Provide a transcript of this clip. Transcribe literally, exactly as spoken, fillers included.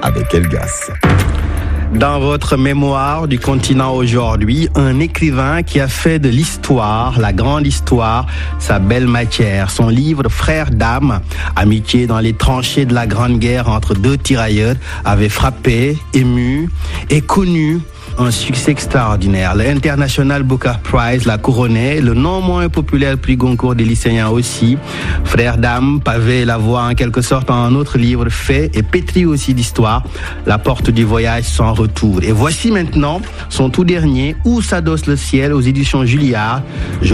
avec Elgas. Dans votre mémoire du continent aujourd'hui, un écrivain qui a fait de l'histoire, la grande histoire, sa belle matière. Son livre Frères d'âme, amitié dans les tranchées de la Grande Guerre entre deux tirailleurs, avait frappé, ému et connu un succès extraordinaire. L'International Booker Prize l'a couronné, le non moins populaire prix Goncourt des lycéens aussi. Frères d'âme pavé la voie en quelque sorte en un autre livre fait et pétri aussi d'histoire, La porte du voyage sans retour. Et voici maintenant son tout dernier, Où s'adosse le ciel, aux éditions Julliard.